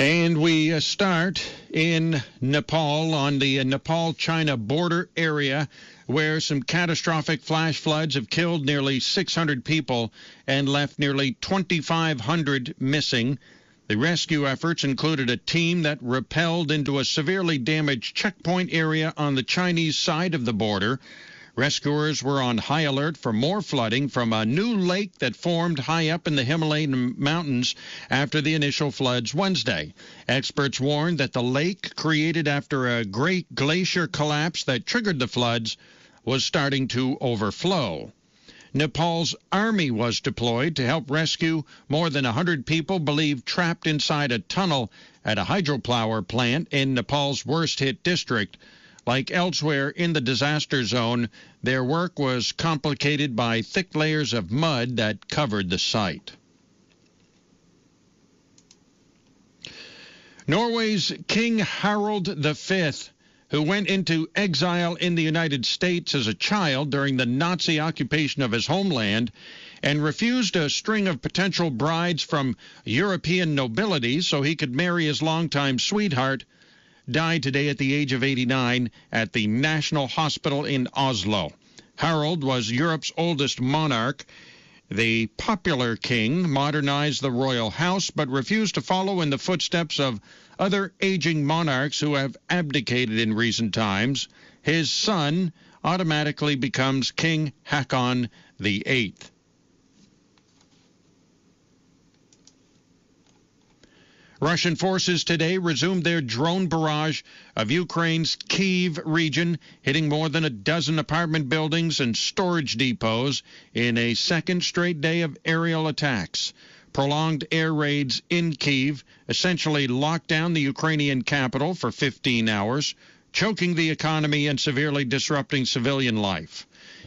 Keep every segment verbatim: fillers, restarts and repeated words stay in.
And we uh, start in Nepal on the uh, Nepal-China border area, where some catastrophic flash floods have killed nearly six hundred people and left nearly twenty-five hundred missing. The rescue efforts included a team that rappelled into a severely damaged checkpoint area on the Chinese side of the border. Rescuers were on high alert for more flooding from a new lake that formed high up in the Himalayan mountains after the initial floods Wednesday. Experts warned that the lake, created after a great glacier collapse that triggered the floods, was starting to overflow. Nepal's army was deployed to help rescue more than one hundred people believed trapped inside a tunnel at a hydropower plant in Nepal's worst-hit district. Like elsewhere in the disaster zone, their work was complicated by thick layers of mud that covered the site. Norway's King Harald the Fifth, who went into exile in the United States as a child during the Nazi occupation of his homeland and refused a string of potential brides from European nobility so he could marry his longtime sweetheart, died today at the age of eighty-nine at the National Hospital in Oslo. Harald was Europe's oldest monarch. The popular king modernized the royal house but refused to follow in the footsteps of other aging monarchs who have abdicated in recent times. His son automatically becomes King Haakon the Eighth. Russian forces today resumed their drone barrage of Ukraine's Kyiv region, hitting more than a dozen apartment buildings and storage depots in a second straight day of aerial attacks. Prolonged air raids in Kyiv essentially locked down the Ukrainian capital for fifteen hours, choking the economy and severely disrupting civilian life.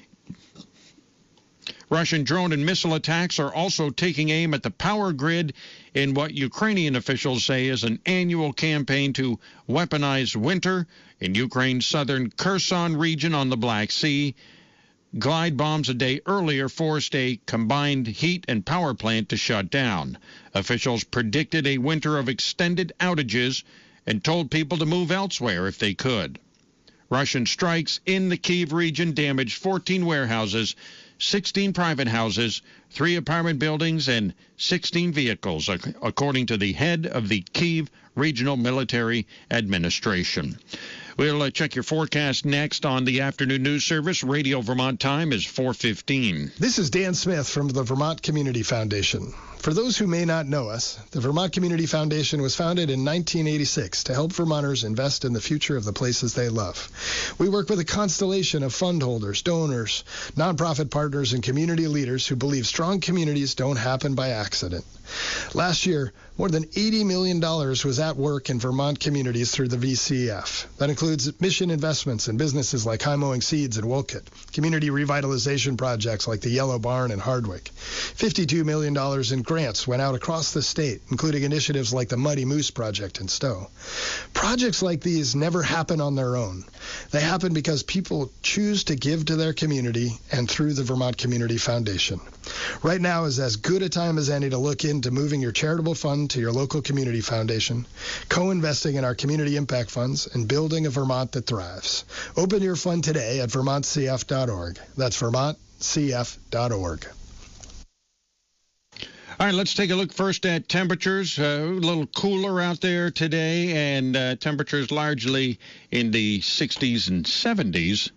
Russian drone and missile attacks are also taking aim at the power grid in what Ukrainian officials say is an annual campaign to weaponize winter in Ukraine's southern Kherson region on the Black Sea. Glide bombs a day earlier forced a combined heat and power plant to shut down. Officials predicted a winter of extended outages and told people to move elsewhere if they could. Russian strikes in the Kyiv region damaged fourteen warehouses, sixteen private houses, three apartment buildings, and sixteen vehicles, according to the head of the Kyiv Regional Military Administration. We'll uh, check your forecast next on the afternoon news service. Radio Vermont time is four fifteen. This is Dan Smith from the Vermont Community Foundation. For those who may not know us, the Vermont Community Foundation was founded in nineteen eighty-six to help Vermonters invest in the future of the places they love. We work with a constellation of fund holders, donors, nonprofit partners, and community leaders who believe strong communities don't happen by accident. Last year, more than eighty million dollars was at work in Vermont communities through the V C F. That includes mission investments in businesses like High Mowing Seeds in Wolcott, community revitalization projects like the Yellow Barn in Hardwick. fifty-two million dollars in grants went out across the state, including initiatives like the Muddy Moose Project in Stowe. Projects like these never happen on their own. They happen because people choose to give to their community and through the Vermont Community Foundation. Right now is as good a time as any to look into moving your charitable fund to your local community foundation, co-investing in our community impact funds, and building a Vermont that thrives. Open your fund today at vermont c f dot org. That's vermont c f dot org. All right, let's take a look first at temperatures. Uh, a little cooler out there today, and uh, temperatures largely in the sixties and seventies.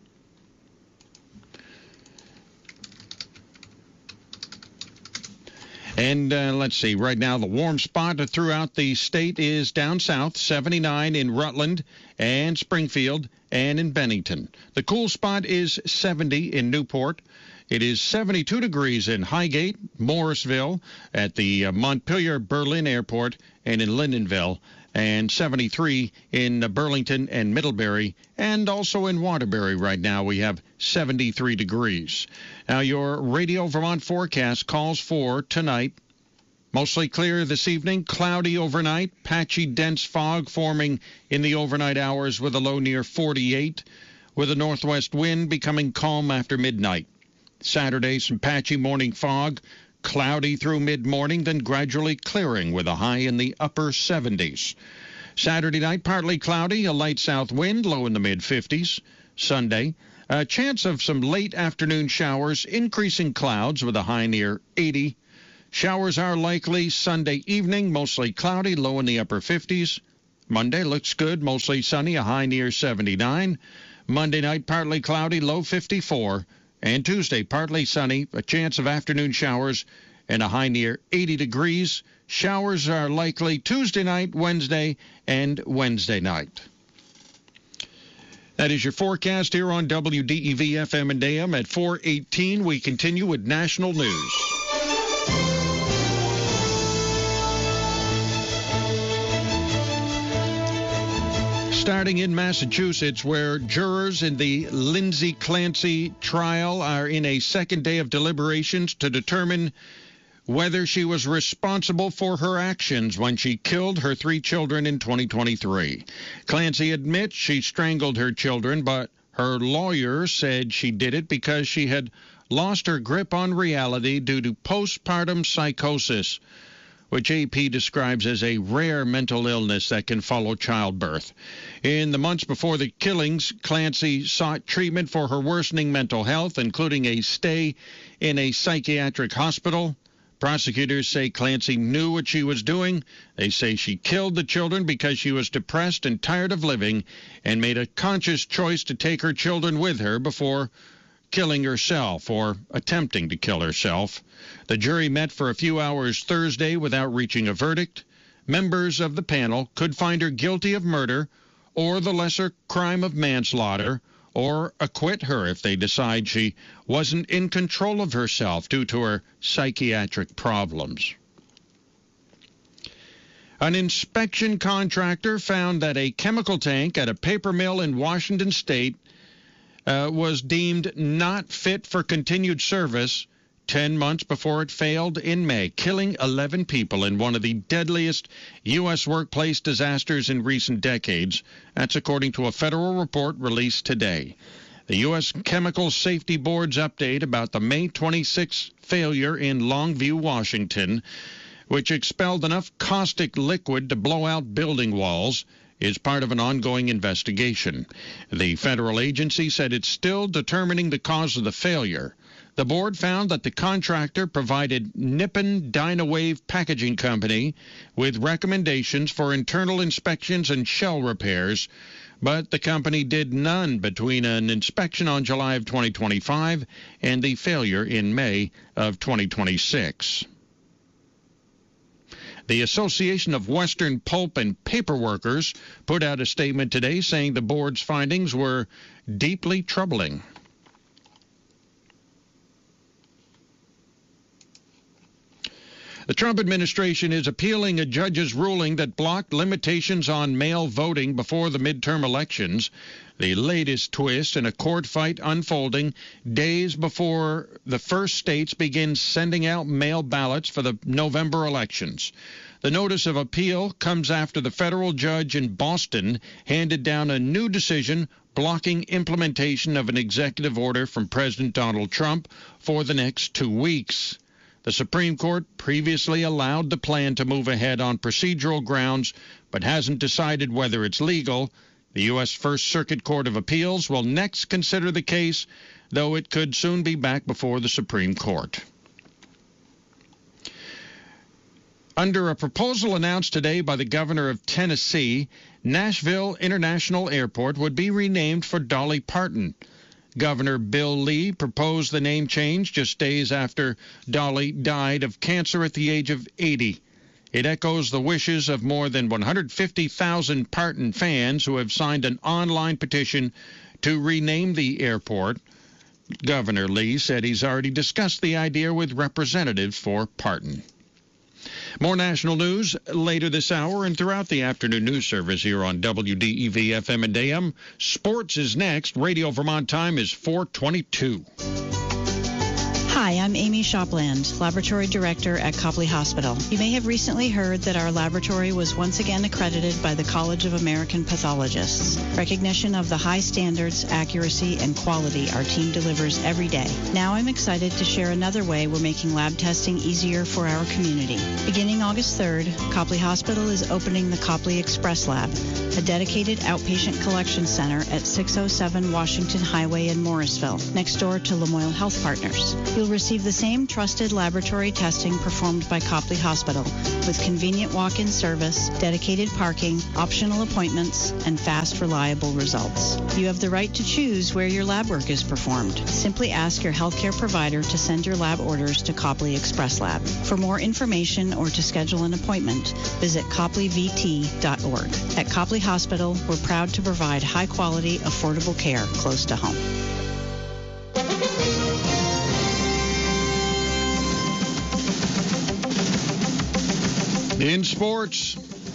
And uh, let's see, right now the warm spot throughout the state is down south, seventy-nine in Rutland and Springfield and in Bennington. The cool spot is seventy in Newport. It is seventy-two degrees in Highgate, Morrisville, at the uh, Montpelier Berlin Airport, and in Lyndonville, and seventy-three in uh, Burlington and Middlebury, and also in Waterbury right now we have seventy-three degrees. Now your Radio Vermont forecast calls for tonight mostly clear this evening, cloudy overnight, patchy dense fog forming in the overnight hours with a low near forty-eight, with a northwest wind becoming calm after midnight. Saturday, some patchy morning fog, cloudy through mid-morning, then gradually clearing with a high in the upper seventies. Saturday night, partly cloudy, a light south wind, low in the mid-fifties. Sunday, a chance of some late afternoon showers, increasing clouds with a high near eighty. Showers are likely Sunday evening, mostly cloudy, low in the upper fifties. Monday looks good, mostly sunny, a high near seventy-nine. Monday night, partly cloudy, low fifty-four. And Tuesday, partly sunny, a chance of afternoon showers, and a high near eighty degrees. Showers are likely Tuesday night, Wednesday, and Wednesday night. That is your forecast here on W D E V F M and A M at four eighteen. We continue with national news. Starting in Massachusetts, where jurors in the Lindsay Clancy trial are in a second day of deliberations to determine whether she was responsible for her actions when she killed her three children in twenty twenty-three. Clancy admits she strangled her children, but her lawyer said she did it because she had lost her grip on reality due to postpartum psychosis, which A P describes as a rare mental illness that can follow childbirth. In the months before the killings, Clancy sought treatment for her worsening mental health, including a stay in a psychiatric hospital. Prosecutors say Clancy knew what she was doing. They say she killed the children because she was depressed and tired of living and made a conscious choice to take her children with her before killing herself or attempting to kill herself. The jury met for a few hours Thursday without reaching a verdict. Members of the panel could find her guilty of murder or the lesser crime of manslaughter, or acquit her if they decide she wasn't in control of herself due to her psychiatric problems. An inspection contractor found that a chemical tank at a paper mill in Washington state uh, was deemed not fit for continued service ten months before it failed in May, killing eleven people in one of the deadliest U S workplace disasters in recent decades. That's according to a federal report released today. The U S Chemical Safety Board's update about the May twenty-sixth failure in Longview, Washington, which expelled enough caustic liquid to blow out building walls, is part of an ongoing investigation. The federal agency said it's still determining the cause of the failure. The board found that the contractor provided Nippon Dynawave Packaging Company with recommendations for internal inspections and shell repairs, but the company did none between an inspection on July of twenty twenty-five and the failure in May of twenty twenty-six. The Association of Western Pulp and Paper Workers put out a statement today saying the board's findings were deeply troubling. The Trump administration is appealing a judge's ruling that blocked limitations on mail voting before the midterm elections, the latest twist in a court fight unfolding days before the first states begin sending out mail ballots for the November elections. The notice of appeal comes after the federal judge in Boston handed down a new decision blocking implementation of an executive order from President Donald Trump for the next two weeks. The Supreme Court previously allowed the plan to move ahead on procedural grounds, but hasn't decided whether it's legal. The U S First Circuit Court of Appeals will next consider the case, though it could soon be back before the Supreme Court. Under a proposal announced today by the governor of Tennessee, Nashville International Airport would be renamed for Dolly Parton. Governor Bill Lee proposed the name change just days after Dolly died of cancer at the age of eighty. It echoes the wishes of more than one hundred fifty thousand Parton fans who have signed an online petition to rename the airport. Governor Lee said he's already discussed the idea with representatives for Parton. More national news later this hour and throughout the afternoon news service here on W D E V F M and A M. Sports is next. Radio Vermont time is four twenty-two. Hi, Hi, I'm Amy Shopland, Laboratory Director at Copley Hospital. You may have recently heard that our laboratory was once again accredited by the College of American Pathologists. Recognition of the high standards, accuracy, and quality our team delivers every day. Now I'm excited to share another way we're making lab testing easier for our community. Beginning August third, Copley Hospital is opening the Copley Express Lab, a dedicated outpatient collection center at six oh seven Washington Highway in Morrisville, next door to Lamoille Health Partners. You'll receive the same trusted laboratory testing performed by Copley Hospital, with convenient walk-in service, dedicated parking, optional appointments, and fast, reliable results. You have the right to choose where your lab work is performed. Simply ask your healthcare provider to send your lab orders to Copley Express Lab. For more information or to schedule an appointment, visit copley v t dot org. At Copley Hospital, we're proud to provide high-quality, affordable care close to home. In sports,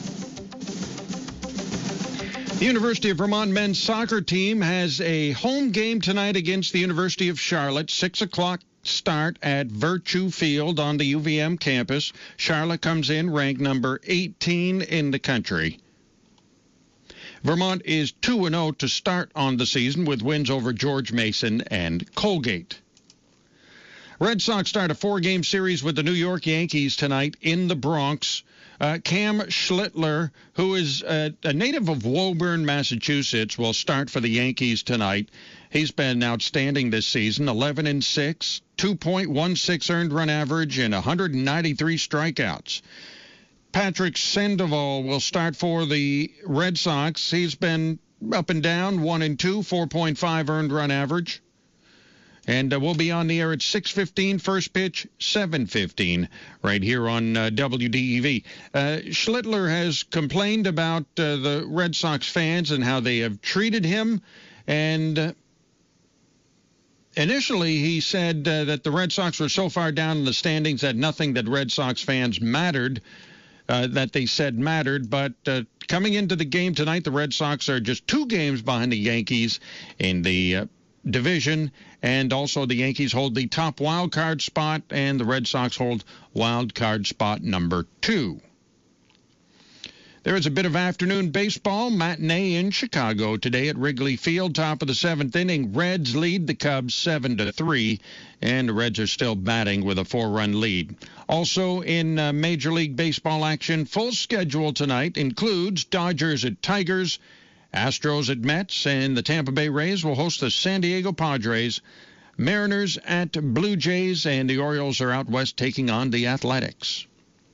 the University of Vermont men's soccer team has a home game tonight against the University of Charlotte. Six o'clock start at Virtue Field on the U V M campus. Charlotte comes in ranked number eighteen in the country. Vermont is two and oh to start on the season with wins over George Mason and Colgate. Red Sox start a four-game series with the New York Yankees tonight in the Bronx. Uh, Cam Schlittler, who is uh, a native of Woburn, Massachusetts, will start for the Yankees tonight. He's been outstanding this season, eleven and six, two point one six earned run average, and one hundred ninety-three strikeouts. Patrick Sandoval will start for the Red Sox. He's been up and down, one and two, four point five earned run average. And uh, we'll be on the air at six fifteen, first pitch, seven fifteen, right here on uh, W D E V. Uh, Schlittler has complained about uh, the Red Sox fans and how they have treated him. And uh, initially he said uh, that the Red Sox were so far down in the standings that nothing that Red Sox fans mattered, uh, that they said mattered. But uh, coming into the game tonight, the Red Sox are just two games behind the Yankees in the uh, division, and also the Yankees hold the top wild card spot, and the Red Sox hold wild card spot number two. There is a bit of afternoon baseball matinee in Chicago today at Wrigley Field. Top of the seventh inning, Reds lead the Cubs seven to three, and the Reds are still batting with a four-run lead. Also in uh, Major League Baseball action, full schedule tonight includes Dodgers at Tigers, Astros at Mets, and the Tampa Bay Rays will host the San Diego Padres. Mariners at Blue Jays, and the Orioles are out west taking on the Athletics.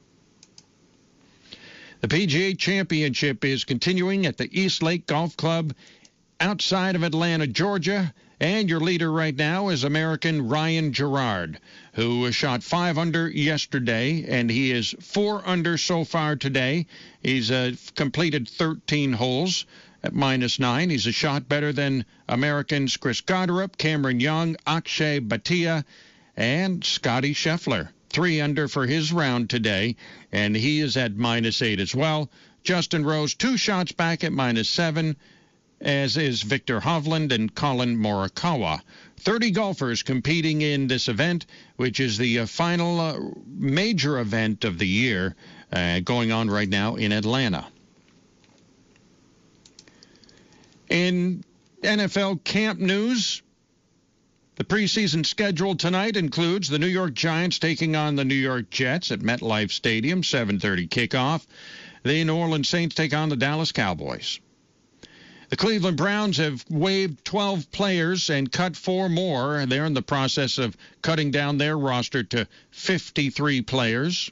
The P G A Championship is continuing at the East Lake Golf Club outside of Atlanta, Georgia. And your leader right now is American Ryan Gerard, who shot five under yesterday, and he is four under so far today. He's uh, completed thirteen holes at minus nine. He's a shot better than Americans Chris Goddard, Cameron Young, Akshay Bhatia, and Scotty Scheffler. Three under for his round today, and he is at minus eight as well. Justin Rose, two shots back at minus seven, as is Victor Hovland and Colin Morikawa. thirty golfers competing in this event, which is the uh, final uh, major event of the year uh, going on right now in Atlanta. In N F L camp news, the preseason schedule tonight includes the New York Giants taking on the New York Jets at MetLife Stadium, seven thirty kickoff. The New Orleans Saints take on the Dallas Cowboys. The Cleveland Browns have waived twelve players and cut four more. They're in the process of cutting down their roster to fifty-three players.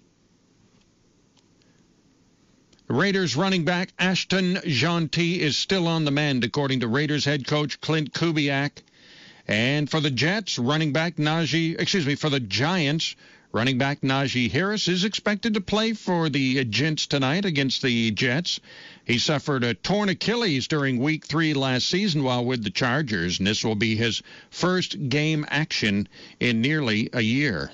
Raiders running back Ashton Gentil is still on the mend, according to Raiders head coach Clint Kubiak. And for the Jets, running back Najee, excuse me, for the Giants, running back Najee Harris is expected to play for the Gents tonight against the Jets. He suffered a torn Achilles during week three last season while with the Chargers, and this will be his first game action in nearly a year.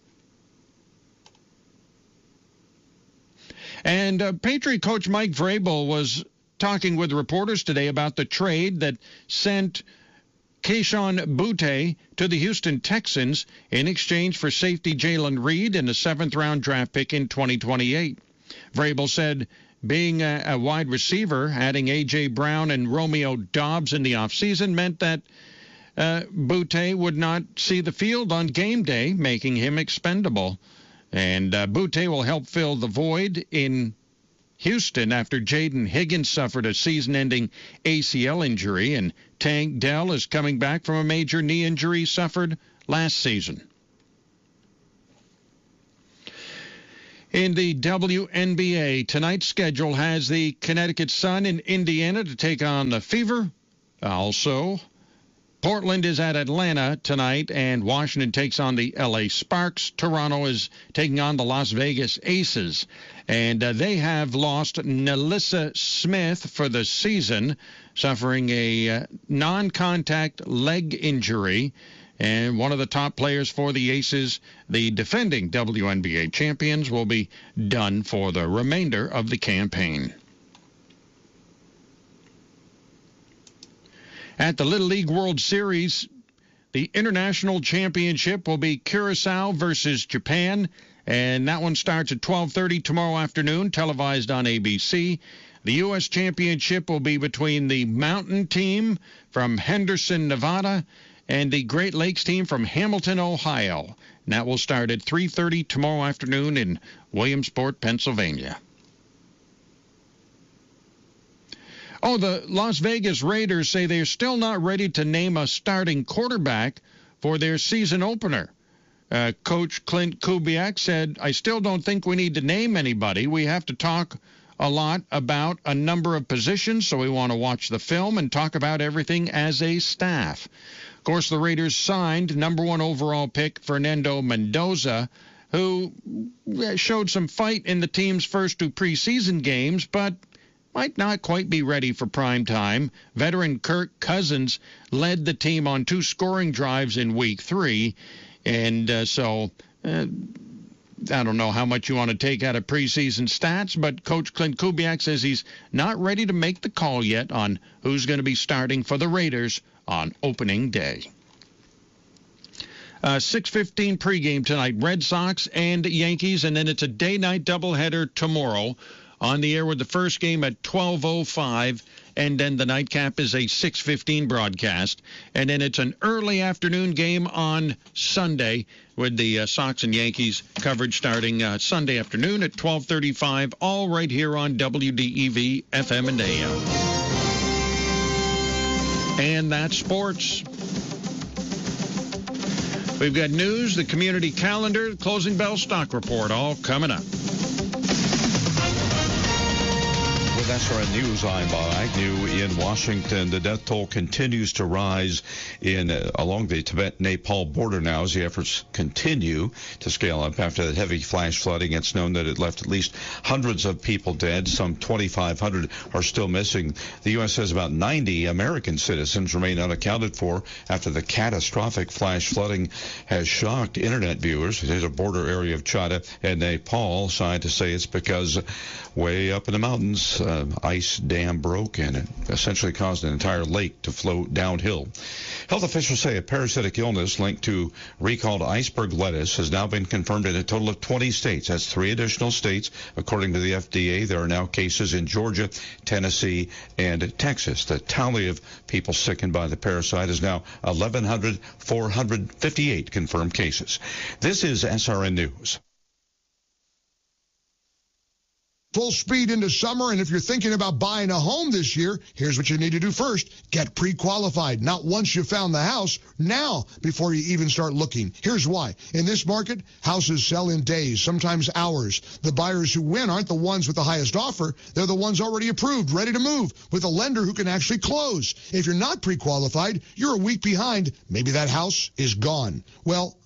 And uh, Patriot coach Mike Vrabel was talking with reporters today about the trade that sent Kayshon Boutte to the Houston Texans in exchange for safety Jalen Reed and a seventh-round draft pick in twenty twenty-eight. Vrabel said being a, a wide receiver, adding A J. Brown and Romeo Doubs in the offseason meant that uh, Boutte would not see the field on game day, making him expendable. And uh, Boutte will help fill the void in Houston after Jaden Higgins suffered a season-ending A C L injury, and Tank Dell is coming back from a major knee injury suffered last season. In the W N B A, tonight's schedule has the Connecticut Sun in Indiana to take on the Fever. Also, Portland is at Atlanta tonight, and Washington takes on the L A Sparks. Toronto is taking on the Las Vegas Aces, and uh, they have lost Nalissa Smith for the season, suffering a uh, non-contact leg injury. And one of the top players for the Aces, the defending W N B A champions, will be done for the remainder of the campaign. At the Little League World Series, the International Championship will be Curacao versus Japan, and that one starts at twelve thirty tomorrow afternoon, televised on A B C. The U S Championship will be between the Mountain Team from Henderson, Nevada, and the Great Lakes Team from Hamilton, Ohio. And that will start at three thirty tomorrow afternoon in Williamsport, Pennsylvania. Oh, the Las Vegas Raiders say they're still not ready to name a starting quarterback for their season opener. Uh, Coach Clint Kubiak said, I still don't think we need to name anybody. We have to talk a lot about a number of positions, so we want to watch the film and talk about everything as a staff. Of course, the Raiders signed number one overall pick Fernando Mendoza, who showed some fight in the team's first two preseason games, but might not quite be ready for prime time. Veteran Kirk Cousins led the team on two scoring drives in week three, and uh, so uh, I don't know how much you want to take out of preseason stats, but Coach Clint Kubiak says he's not ready to make the call yet on who's going to be starting for the Raiders on opening day. Uh, six fifteen pregame tonight, Red Sox and Yankees, and then it's a day-night doubleheader tomorrow. On the air with the first game at twelve oh five, and then the nightcap is a six fifteen broadcast. And then it's an early afternoon game on Sunday with the uh, Sox and Yankees coverage starting uh, Sunday afternoon at twelve thirty-five, all right here on W D E V F M and A M. And that's sports. We've got news, the community calendar, closing bell stock report, all coming up. S R N News, I'm Bob Agnew in Washington. The death toll continues to rise in uh, along the Tibet-Nepal border now as the efforts continue to scale up after that heavy flash flooding. It's known that it left at least hundreds of people dead. Some twenty-five hundred are still missing. The U S says about ninety American citizens remain unaccounted for after the catastrophic flash flooding has shocked internet viewers. It is a border area of China and Nepal. Scientists say it's because way up in the mountains, uh, ice dam broke and it essentially caused an entire lake to flow downhill. Health officials say a parasitic illness linked to recalled iceberg lettuce has now been confirmed in a total of twenty states. That's three additional states. According to the F D A, there are now cases in Georgia, Tennessee, and Texas. The tally of people sickened by the parasite is now eleven hundred, four hundred fifty-eight confirmed cases. This is S R N News. Full speed into summer, and if you're thinking about buying a home this year, here's what you need to do first. Get pre-qualified. Not once you found the house, now before you even start looking. Here's why. In this market, houses sell in days, sometimes hours. The buyers who win aren't the ones with the highest offer. They're the ones already approved, ready to move, with a lender who can actually close. If you're not pre-qualified, you're a week behind. Maybe that house is gone. Well,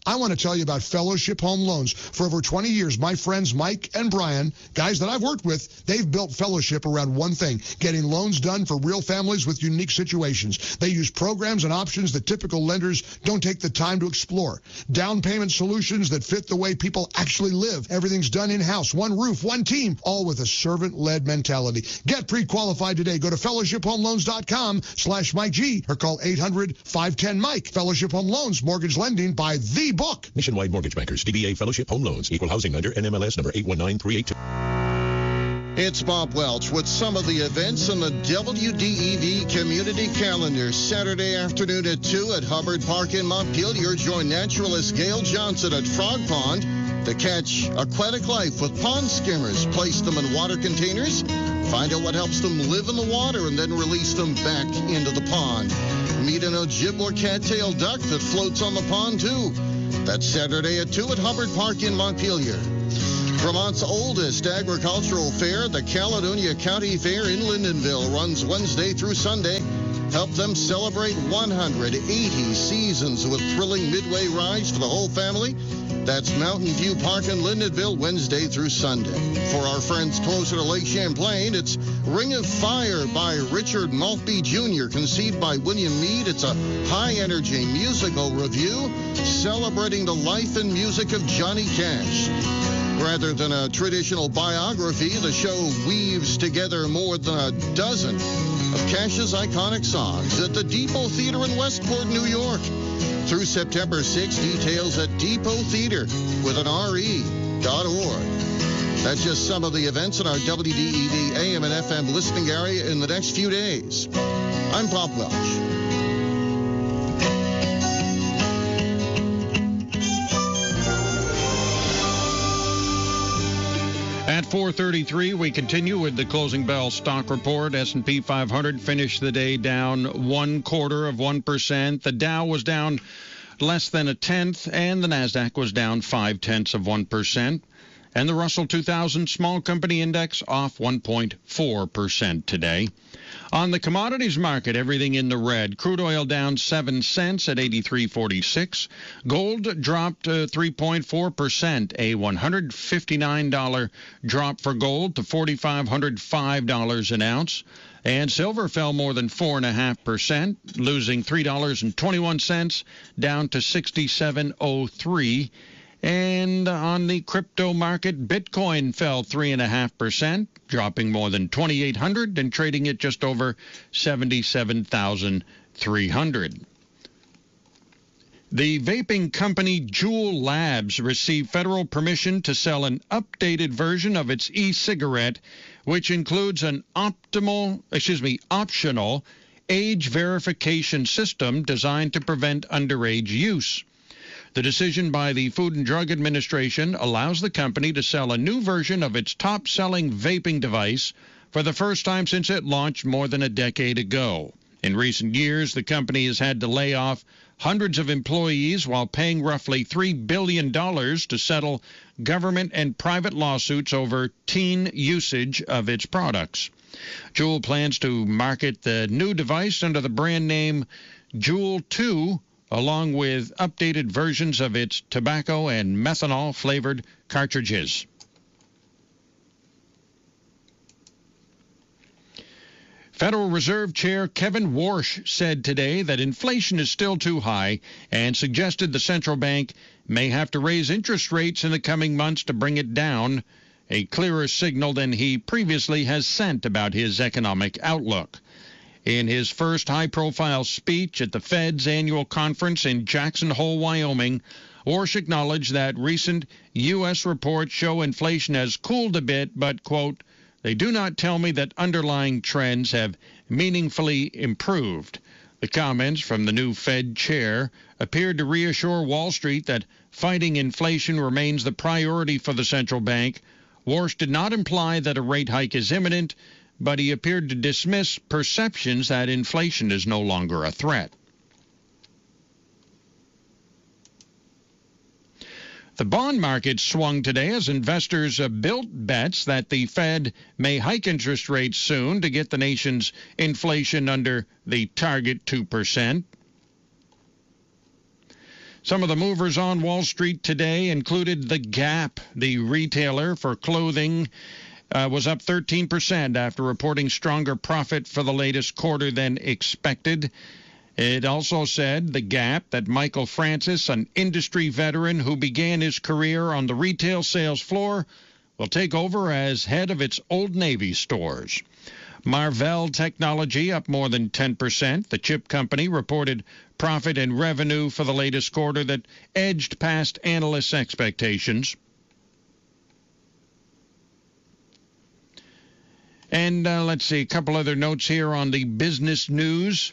I want to tell you about Fellowship Home Loans. For over twenty years, my friends Mike and Brian, guys that I've worked with, they've built Fellowship around one thing, getting loans done for real families with unique situations. They use programs and options that typical lenders don't take the time to explore. Down payment solutions that fit the way people actually live. Everything's done in-house, one roof, one team, all with a servant-led mentality. Get pre-qualified today. Go to fellowship home loans dot com slash Mike G or call eight hundred five ten Mike. Fellowship Home Loans, mortgage lending by the book. Nationwide Mortgage Bankers, D B A Fellowship Home Loans, Equal Housing Lender, N M L S number eight one nine three eight two. It's Bob Welch with some of the events on the W D E V community calendar. Saturday afternoon at two at Hubbard Park in Montpelier. Join naturalist Gail Johnson at Frog Pond to catch aquatic life with pond skimmers. Place them in water containers. Find out what helps them live in the water and then release them back into the pond. Meet an Ojibwa cattail duck that floats on the pond too. That's Saturday at two at Hubbard Park in Montpelier. Vermont's oldest agricultural fair, the Caledonia County Fair in Lyndonville, runs Wednesday through Sunday. Help them celebrate one hundred eighty seasons with thrilling midway rides for the whole family. That's Mountain View Park in Lyndonville, Wednesday through Sunday. For our friends closer to Lake Champlain, it's Ring of Fire by Richard Maltby Junior, conceived by William Meade. It's a high-energy musical review celebrating the life and music of Johnny Cash. Rather than a traditional biography, the show weaves together more than a dozen of Cash's iconic songs at the Depot Theater in Westport, New York. Through September sixth, details at depot theater with an R E dot org. That's just some of the events in our W D E V A M and F M listening area in the next few days. I'm Bob Welch. At four thirty-three, we continue with the closing bell stock report. S and P five hundred finished the day down one quarter of one percent. The Dow was down less than a tenth, and the Nasdaq was down five tenths of one percent. And the Russell two thousand Small Company Index off one point four percent today. On the commodities market, everything in the red. Crude oil down seven cents at eighty-three forty-six. Gold dropped uh, three point four percent, a one hundred fifty-nine dollars drop for gold to four thousand five hundred five dollars an ounce. And silver fell more than four point five percent, losing three dollars and twenty-one cents, down to sixty-seven oh three. And on the crypto market, Bitcoin fell three point five percent, dropping more than twenty-eight hundred and trading at just over seventy-seven thousand three hundred. The vaping company Juul Labs received federal permission to sell an updated version of its e-cigarette, which includes an optimal, excuse me, optional age verification system designed to prevent underage use. The decision by the Food and Drug Administration allows the company to sell a new version of its top-selling vaping device for the first time since it launched more than a decade ago. In recent years, the company has had to lay off hundreds of employees while paying roughly three billion dollars to settle government and private lawsuits over teen usage of its products. Juul plans to market the new device under the brand name Juul two, along with updated versions of its tobacco and methanol-flavored cartridges. Federal Reserve Chair Kevin Warsh said today that inflation is still too high and suggested the central bank may have to raise interest rates in the coming months to bring it down, a clearer signal than he previously has sent about his economic outlook. In his first high-profile speech at the Fed's annual conference in Jackson Hole, Wyoming, Warsh acknowledged that recent U S reports show inflation has cooled a bit, but, quote, they do not tell me that underlying trends have meaningfully improved. The comments from the new Fed chair appeared to reassure Wall Street that fighting inflation remains the priority for the central bank. Warsh did not imply that a rate hike is imminent, but he appeared to dismiss perceptions that inflation is no longer a threat. The bond market swung today as investors uh, built bets that the Fed may hike interest rates soon to get the nation's inflation under the target two percent. Some of the movers on Wall Street today included The Gap, the retailer for clothing, uh, was up thirteen percent after reporting stronger profit for the latest quarter than expected. It also said, The Gap, that Michael Francis, an industry veteran who began his career on the retail sales floor, will take over as head of its Old Navy stores. Marvell Technology up more than ten percent. The chip company reported profit and revenue for the latest quarter that edged past analysts' expectations. And uh, let's see, a couple other notes here on the business news.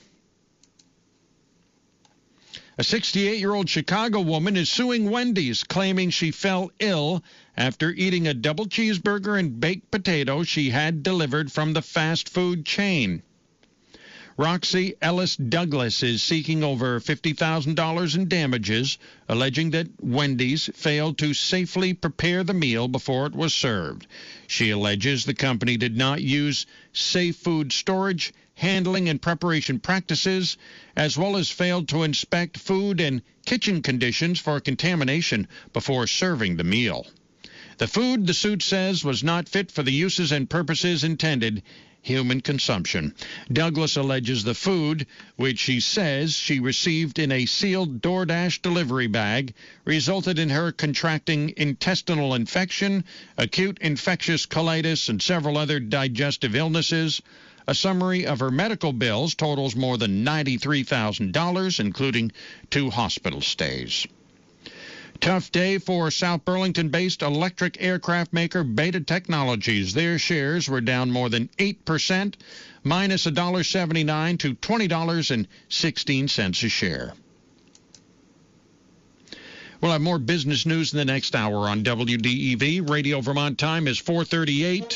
A sixty-eight-year-old Chicago woman is suing Wendy's, claiming she fell ill after eating a double cheeseburger and baked potato she had delivered from the fast food chain. Roxy Ellis Douglas is seeking over fifty thousand dollars in damages, alleging that Wendy's failed to safely prepare the meal before it was served. She alleges the company did not use safe food storage, handling, and preparation practices, as well as failed to inspect food and kitchen conditions for contamination before serving the meal. The food, the suit says, was not fit for the uses and purposes intended, human consumption. Douglas alleges the food, which she says she received in a sealed DoorDash delivery bag, resulted in her contracting intestinal infection, acute infectious colitis, and several other digestive illnesses. A summary of her medical bills totals more than ninety-three thousand dollars, including two hospital stays. Tough day for South Burlington-based electric aircraft maker Beta Technologies. Their shares were down more than eight percent, minus one dollar seventy-nine to twenty dollars and sixteen cents a share. We'll have more business news in the next hour on W D E V. Radio Vermont time is four thirty-eight.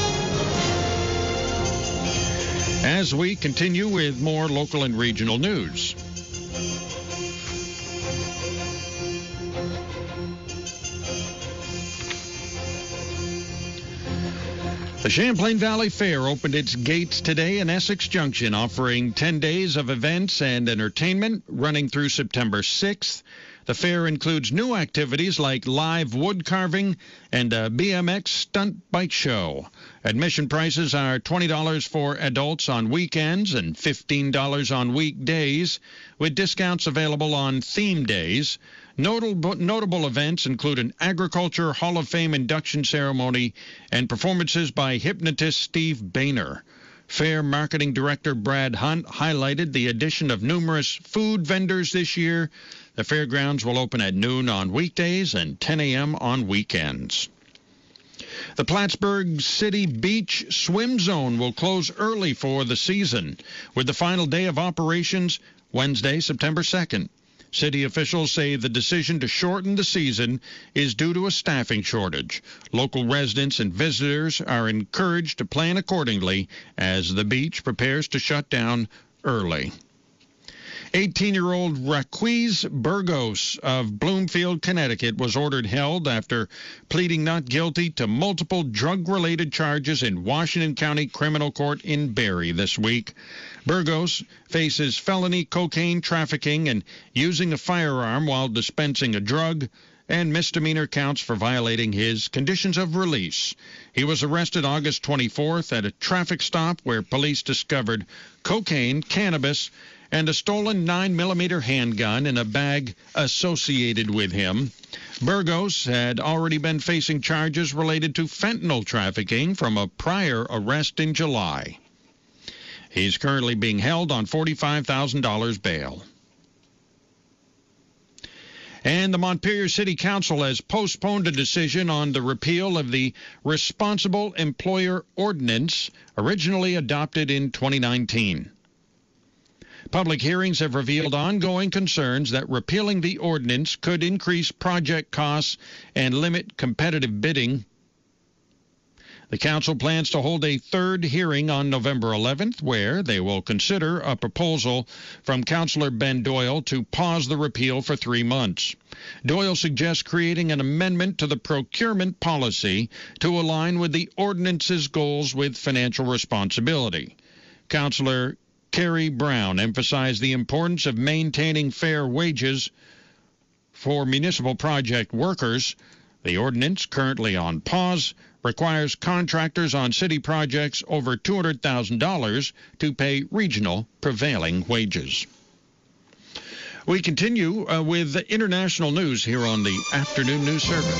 As we continue with more local and regional news. The Champlain Valley Fair opened its gates today in Essex Junction, offering ten days of events and entertainment running through September sixth. The fair includes new activities like live wood carving and a B M X stunt bike show. Admission prices are twenty dollars for adults on weekends and fifteen dollars on weekdays, with discounts available on theme days. Notable, notable events include an Agriculture Hall of Fame induction ceremony and performances by hypnotist Steve Boehner. Fair Marketing Director Brad Hunt highlighted the addition of numerous food vendors this year. The fairgrounds will open at noon on weekdays and ten a.m. on weekends. The Plattsburgh City Beach Swim Zone will close early for the season, with the final day of operations Wednesday, September second. City officials say the decision to shorten the season is due to a staffing shortage. Local residents and visitors are encouraged to plan accordingly as the beach prepares to shut down early. eighteen-year-old Raquez Burgos of Bloomfield, Connecticut, was ordered held after pleading not guilty to multiple drug-related charges in Washington County Criminal Court in Barre this week. Burgos faces felony cocaine trafficking and using a firearm while dispensing a drug, and misdemeanor counts for violating his conditions of release. He was arrested August twenty-fourth at a traffic stop where police discovered cocaine, cannabis, and a stolen nine millimeter handgun in a bag associated with him. Burgos had already been facing charges related to fentanyl trafficking from a prior arrest in July. He's currently being held on forty-five thousand dollars bail. And the Montpelier City Council has postponed a decision on the repeal of the Responsible Employer Ordinance originally adopted in twenty nineteen. Public hearings have revealed ongoing concerns that repealing the ordinance could increase project costs and limit competitive bidding. The council plans to hold a third hearing on November eleventh, where they will consider a proposal from Councilor Ben Doyle to pause the repeal for three months. Doyle suggests creating an amendment to the procurement policy to align with the ordinance's goals with financial responsibility. Councilor Carrie Brown emphasized the importance of maintaining fair wages for municipal project workers. The ordinance, currently on pause, requires contractors on city projects over two hundred thousand dollars to pay regional prevailing wages. We continue uh, with international news here on the Afternoon News Service.